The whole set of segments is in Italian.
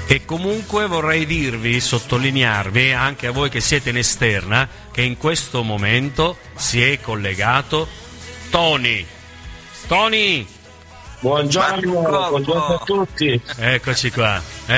E comunque vorrei dirvi, sottolinearvi, anche a voi che siete in esterna, che in questo momento si è collegato Tony. Buongiorno a tutti. Eccoci qua.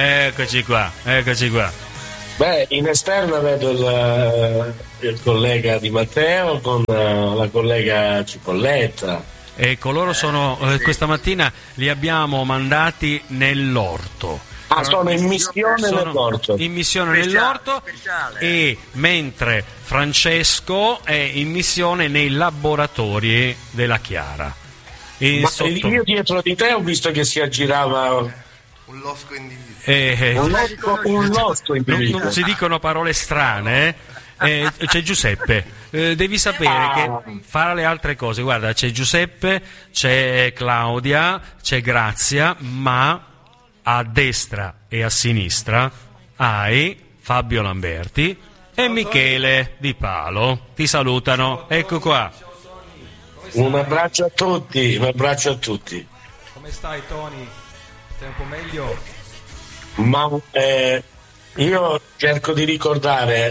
Beh, in esterna vedo il collega Di Matteo con la collega Cipolletta. Ecco, loro sono, questa mattina li abbiamo mandati nell'orto. Sono in missione nell'orto. In missione nell'orto e mentre Francesco è in missione nei laboratori della Chiara. Io dietro di te ho visto che si aggirava un losco individuo. Un losco individuo. Non si dicono parole strane. C'è Giuseppe. Devi sapere che farà le altre cose. Guarda, c'è Giuseppe, c'è Claudia, c'è Grazia, ma a destra e a sinistra hai Fabio Lamberti e Michele Di Palo. Ti salutano. Ecco qua. Un abbraccio a tutti. Come stai, Tony? Stai un po' meglio? Ma io cerco di ricordare.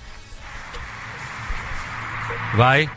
Vai.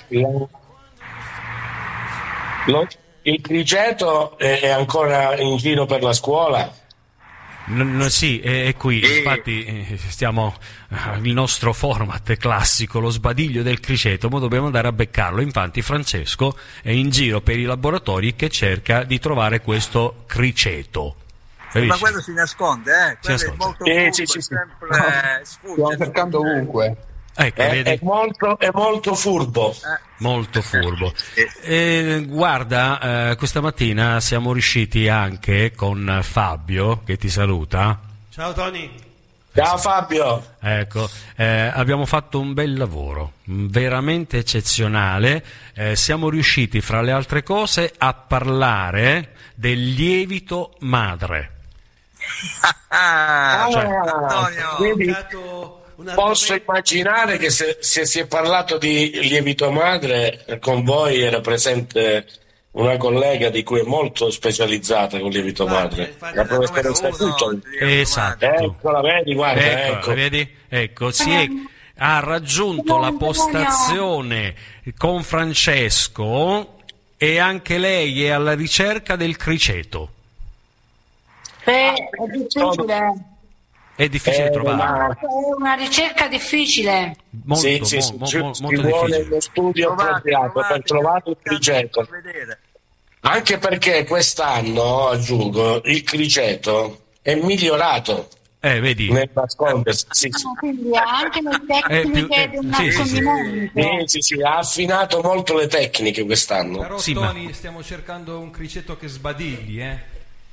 Il criceto è ancora in giro per la scuola? Sì, è qui. Infatti stiamo il nostro format classico, lo sbadiglio del criceto, ma dobbiamo andare a beccarlo. Infatti Francesco è in giro per i laboratori che cerca di trovare questo criceto. Ma quello si nasconde, Si nasconde. È molto sì. sempre sfugge. Stiamo cercando ovunque. Ecco, È molto furbo. Molto furbo. Guarda, questa mattina siamo riusciti anche con Fabio, che ti saluta. Ciao Tony. Ciao Fabio. Ecco, abbiamo fatto un bel lavoro, veramente eccezionale. Siamo riusciti, fra le altre cose, a parlare del lievito madre. Antonio. Quindi posso immaginare che se si è parlato di lievito madre, con voi era presente una collega di cui è molto specializzata con lievito madre, la professoressa Tutto. Esatto. Eccola, vedi, guarda, ecco. Vedi? Ecco, ha raggiunto la postazione con Francesco e anche lei è alla ricerca del criceto. È difficile. È difficile trovarlo. È una ricerca difficile. Molto ci vuole difficile. uno studio appropriato per trovare il criceto. Anche perché quest'anno, aggiungo, il criceto è migliorato. Vedi? Nel nascondersi. Quindi anche le tecniche del nascondimento. Sì, ha affinato molto le tecniche quest'anno. Però Tony, stiamo cercando un criceto che sbadigli,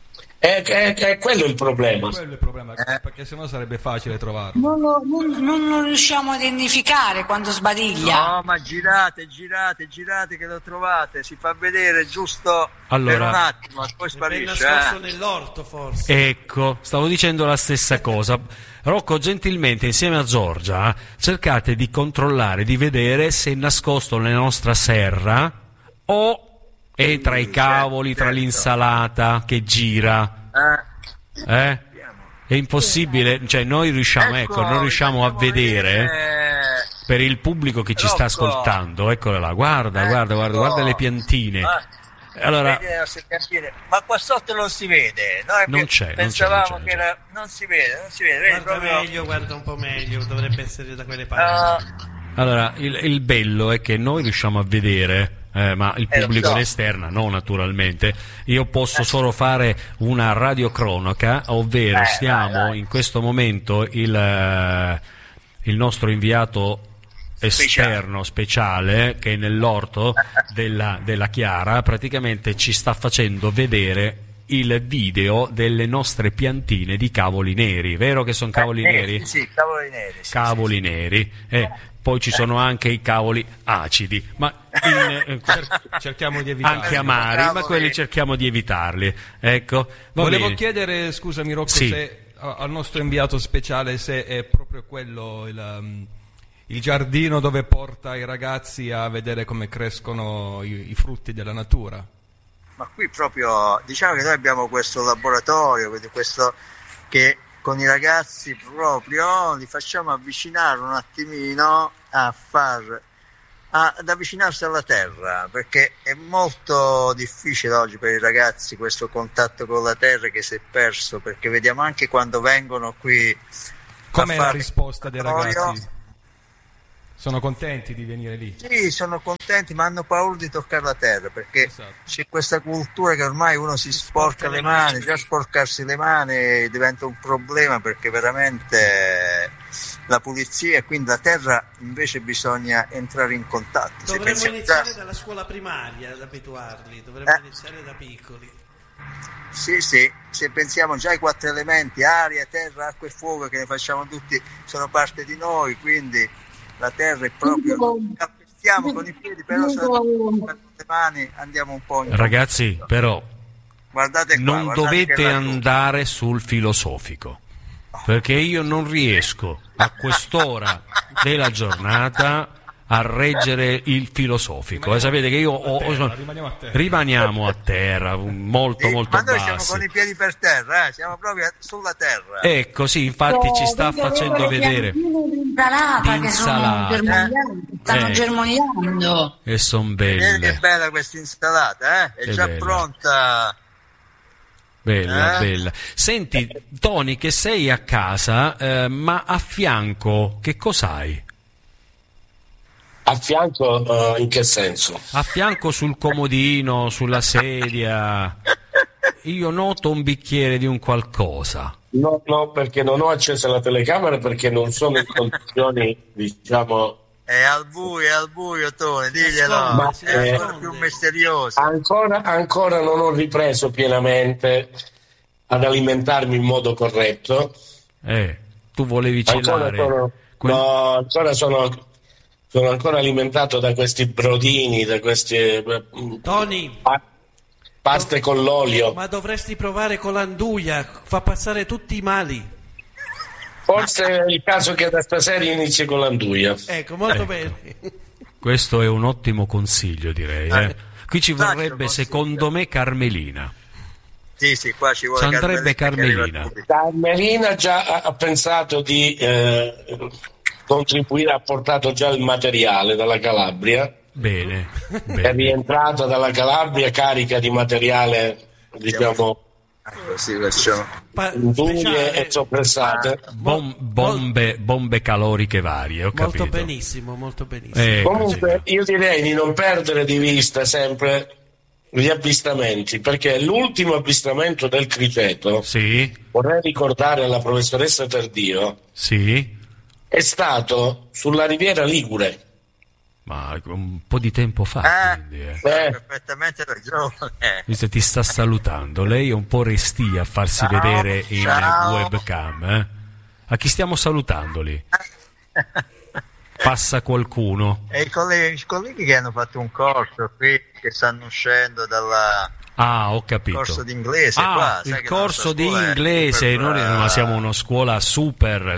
È quello il problema. Quello è il problema, perché sennò sarebbe facile trovarlo. Non riusciamo a identificare quando sbadiglia. No, ma girate che lo trovate, si fa vedere giusto per un attimo, poi sparisce. È nascosto nell'orto, forse. Ecco, stavo dicendo la stessa cosa. Rocco, gentilmente, insieme a Giorgia, cercate di controllare, di vedere se è nascosto nella nostra serra o è tra i cavoli, tra l'insalata che gira. È impossibile, cioè noi non riusciamo a vedere per il pubblico che ci sta ascoltando. Eccole là, guarda le piantine. Allora, ma qua sotto non si vede. Noi pensavamo che era, non si vede. Guarda un po' meglio, dovrebbe essere da quelle parti. Allora, il bello è che noi riusciamo a vedere. Ma il pubblico in esterna no, naturalmente. Io posso solo fare una radiocronaca, ovvero stiamo in questo momento il nostro inviato esterno speciale che è nell'orto della Chiara, praticamente ci sta facendo vedere il video delle nostre piantine di cavoli neri. Vero che sono cavoli neri? Sì, cavoli neri. Cavoli neri. Poi ci sono anche i cavoli acidi, ma cerchiamo di evitarli. Anche amari, ma quelli cerchiamo di evitarli. Ecco. Volevo chiedere, scusami Rocco, se al nostro inviato speciale se è proprio quello il giardino dove porta i ragazzi a vedere come crescono i frutti della natura. Ma qui proprio, diciamo che noi abbiamo questo laboratorio, questo che con i ragazzi proprio li facciamo avvicinare un attimino ad avvicinarsi alla terra, perché è molto difficile oggi per i ragazzi questo contatto con la terra che si è perso, perché vediamo anche quando vengono qui. Com'è la risposta dei ragazzi? Sono contenti di venire lì? Sì, sono contenti, ma hanno paura di toccare la terra, perché c'è questa cultura che ormai uno si sporca le mani, già sporcarsi le mani diventa un problema, perché veramente la pulizia, e quindi la terra invece bisogna entrare in contatto. Dovremmo iniziare dalla scuola primaria ad abituarli, dovremmo iniziare da piccoli. Sì, se pensiamo già ai 4 elementi, aria, terra, acqua e fuoco, che ne facciamo tutti, sono parte di noi, quindi la terra è proprio, stiamo con i piedi, però con le mani andiamo un po' in ragazzi, però guardate qua, non dovete andare sul filosofico, perché io non riesco a quest'ora della giornata a reggere il filosofico. Sapete che io rimaniamo a terra molto ma noi bassi. siamo con i piedi per terra, siamo proprio sulla terra. Ecco, sì, infatti ci sta facendo vedere l'insalata stanno germogliando e son belle. Che bella questa insalata, è già bella. Pronta. Bella. Senti, Tony, che sei a casa, ma a fianco che cos'hai? A fianco in che senso? A fianco sul comodino, sulla sedia. Io noto un bicchiere di un qualcosa. No, perché non ho acceso la telecamera, perché non sono in condizioni, diciamo... È al buio, Tony, diglielo. Ma è ancora più misterioso. Ancora non ho ripreso pienamente ad alimentarmi in modo corretto. Tu volevi celare. Ancora sono ancora alimentato da questi brodini, da questi Tony, paste con l'olio. Ma dovresti provare con l'anduia, fa passare tutti i mali. Forse è il caso che da stasera inizi con l'anduia. Ecco, molto bene. Questo è un ottimo consiglio, direi. Qui ci vorrebbe, secondo me, Carmelina. Sì, qua ci vuole Carmelina. Carmelina già ha pensato di contribuire, ha portato già il materiale dalla Calabria. Bene. È rientrata dalla Calabria carica di materiale, diciamo, induglie e soppressate, bombe caloriche varie, ho capito. Molto benissimo. Comunque io direi di non perdere di vista sempre gli avvistamenti, perché l'ultimo avvistamento del criceto, vorrei ricordare alla professoressa Tardio, è stato sulla Riviera Ligure. Ma un po' di tempo fa, perfettamente ragione. Visto, ti sta salutando, lei è un po' restia a farsi vedere in webcam. A chi stiamo salutando lì? Passa qualcuno? E i colleghi che hanno fatto un corso qui, che stanno uscendo dalla... ho capito. Il corso di inglese qua, il corso di inglese, noi siamo una scuola super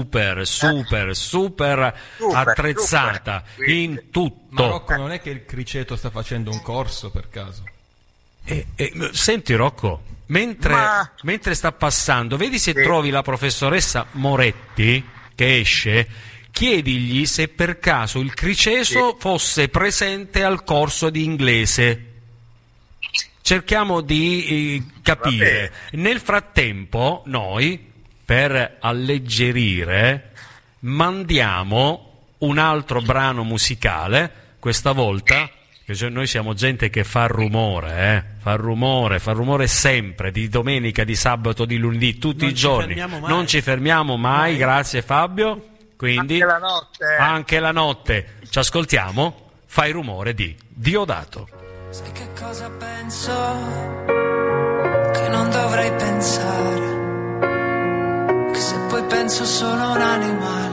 attrezzata in tutto. Ma Rocco, non è che il criceto sta facendo un corso per caso? Senti Rocco, mentre sta passando, vedi se trovi la professoressa Moretti che esce, chiedigli se per caso il criceto fosse presente al corso di inglese. Cerchiamo di capire. Nel frattempo noi, per alleggerire, mandiamo un altro brano musicale, questa volta, perché noi siamo gente che fa rumore, fa rumore sempre, di domenica, di sabato, di lunedì, tutti i giorni. Non ci fermiamo mai, grazie Fabio. Quindi anche la notte ci ascoltiamo, Fai rumore di Diodato. Sai che cosa penso? Che non dovrei pensare, che se poi penso sono un animale.